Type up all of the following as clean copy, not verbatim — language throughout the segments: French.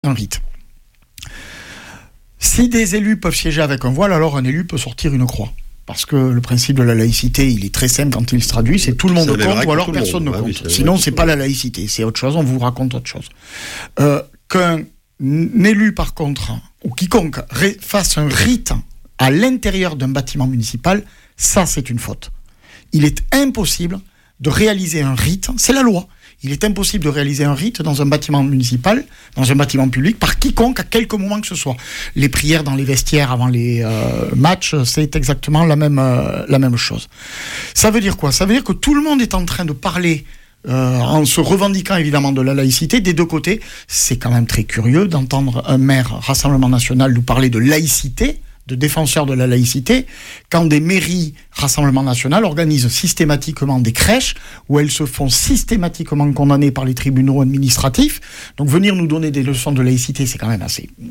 un rite. Si des élus peuvent siéger avec un voile, alors un élu peut sortir une croix. Parce que le principe de la laïcité, il est très simple quand il se traduit, c'est tout le monde compte ou alors personne ne compte. Sinon, c'est pas la laïcité, c'est autre chose, on vous raconte autre chose. Qu'un élu, par contre, ou quiconque fasse un rite à l'intérieur d'un bâtiment municipal, ça, c'est une faute. Il est impossible de réaliser un rite, c'est la loi. Il est impossible de réaliser un rite dans un bâtiment municipal, dans un bâtiment public, par quiconque à quelque moment que ce soit. Les prières dans les vestiaires avant les matchs, c'est exactement la même chose. Ça veut dire quoi ? Ça veut dire que tout le monde est en train de parler en se revendiquant évidemment de la laïcité des deux côtés. C'est quand même très curieux d'entendre un maire Rassemblement National nous parler de laïcité, de défenseurs de la laïcité, quand des mairies Rassemblement National organisent systématiquement des crèches où elles se font systématiquement condamner par les tribunaux administratifs. Donc venir nous donner des leçons de laïcité, c'est quand même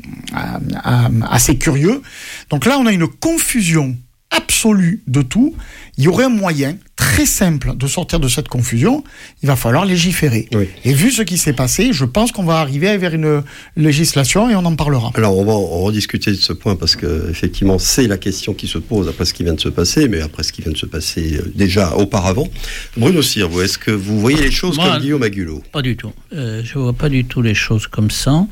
assez curieux. Donc là, on a une confusion absolue de tout. Il y aurait un moyen très simple de sortir de cette confusion. Il va falloir légiférer. Oui. Et vu ce qui s'est passé, je pense qu'on va arriver vers une législation et on en parlera. Alors on va en rediscuter de ce point parce que effectivement c'est la question qui se pose après ce qui vient de se passer, mais après ce qui vient de se passer déjà auparavant. Bruno Sire, est-ce que vous voyez les choses comme Guillaume Agulot ? Pas du tout. Je vois pas du tout les choses comme ça.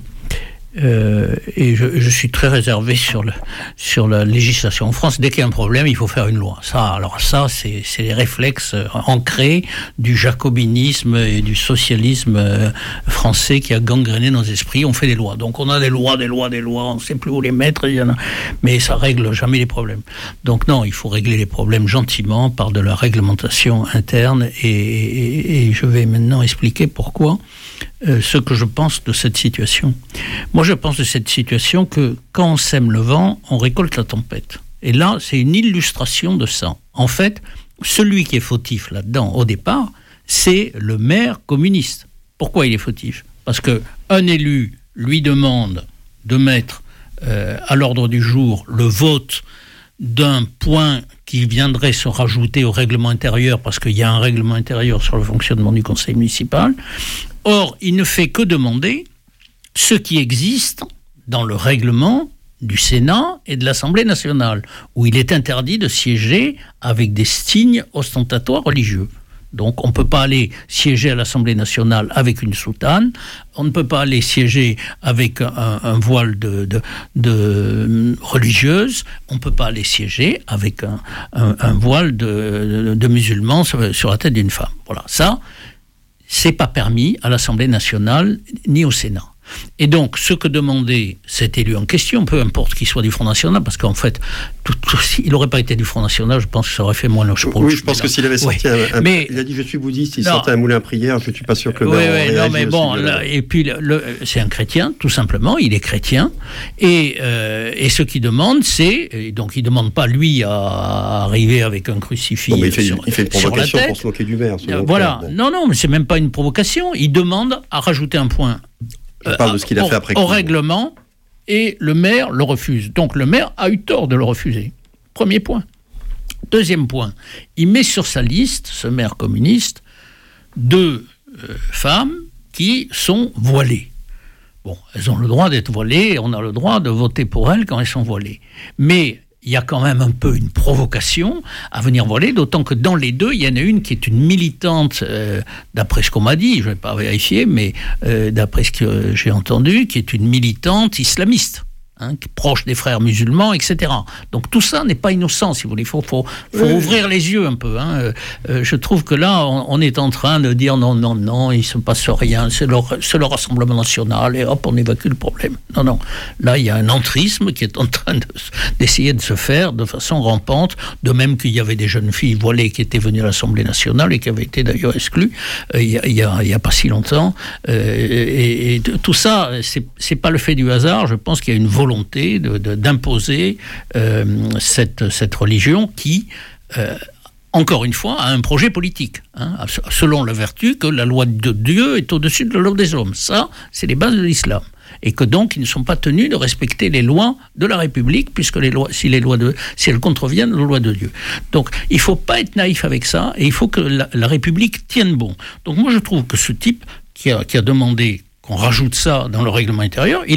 Et je suis très réservé sur la législation. En France, dès qu'il y a un problème, il faut faire une loi. Ça, c'est les réflexes ancrés du jacobinisme et du socialisme français qui a gangréné nos esprits. On fait des lois. Donc on a des lois, on ne sait plus où les mettre, mais ça règle jamais les problèmes. Donc non, il faut régler les problèmes gentiment par de la réglementation interne et je vais maintenant expliquer pourquoi ce que je pense de cette situation. Moi, je pense de cette situation que quand on sème le vent, on récolte la tempête. Et là, c'est une illustration de ça. En fait, celui qui est fautif là-dedans, au départ, c'est le maire communiste. Pourquoi il est fautif ? Parce qu'un élu lui demande de mettre à l'ordre du jour le vote d'un point qui viendrait se rajouter au règlement intérieur, parce qu'il y a un règlement intérieur sur le fonctionnement du conseil municipal. Or, il ne fait que demander ce qui existe dans le règlement du Sénat et de l'Assemblée nationale, où il est interdit de siéger avec des signes ostentatoires religieux. Donc on ne peut pas aller siéger à l'Assemblée nationale avec une soutane, on ne peut pas aller siéger avec un voile de religieuse, on ne peut pas aller siéger avec un voile de musulman sur la tête d'une femme. Voilà, ça, c'est pas permis à l'Assemblée nationale ni au Sénat. Et donc, ce que demandait cet élu en question, peu importe qu'il soit du Front National, parce qu'en fait, il n'aurait pas été du Front National, je pense que ça aurait fait moins le chemin. Oui, je pense que s'il avait sorti il a dit « je suis bouddhiste », il sortait un moulin à prière, je ne suis pas sûr que le maire non, mais bon, là, et puis c'est un chrétien, tout simplement, il est chrétien, et ce qu'il demande, c'est, donc il ne demande pas, lui, à arriver avec un crucifix il fait une provocation pour se moquer du maire. Voilà, bon. Non, mais c'est même pas une provocation, il demande à rajouter un point parle de ce qu'il a fait après au règlement, et le maire le refuse. Donc le maire a eu tort de le refuser. Premier point. Deuxième point, il met sur sa liste, ce maire communiste, 2 femmes qui sont voilées. Bon, elles ont le droit d'être voilées, et on a le droit de voter pour elles quand elles sont voilées. Mais il y a quand même un peu une provocation à venir voiler, d'autant que dans les 2, il y en a une qui est une militante, d'après ce qu'on m'a dit, je ne vais pas vérifier, mais d'après ce que j'ai entendu, qui est une militante islamiste, proche des frères musulmans, etc. Donc tout ça n'est pas innocent, si vous voulez. Il faut ouvrir les yeux un peu. Je trouve que là, on est en train de dire non, il ne se passe rien, c'est le Rassemblement National, et hop, on évacue le problème. Non. Là, il y a un entrisme qui est en train d'essayer de se faire de façon rampante, de même qu'il y avait des jeunes filles voilées qui étaient venues à l'Assemblée Nationale et qui avaient été d'ailleurs exclues il y a pas si longtemps. Et tout ça, c'est pas le fait du hasard. Je pense qu'il y a une volonté d'imposer cette religion qui, encore une fois, a un projet politique, selon la vertu que la loi de Dieu est au-dessus de la loi des hommes. Ça, c'est les bases de l'islam. Et que donc, ils ne sont pas tenus de respecter les lois de la République, puisque si elles contreviennent aux lois de Dieu. Donc, il ne faut pas être naïf avec ça, et il faut que la République tienne bon. Donc, moi, je trouve que ce type qui a demandé qu'on rajoute ça dans le règlement intérieur,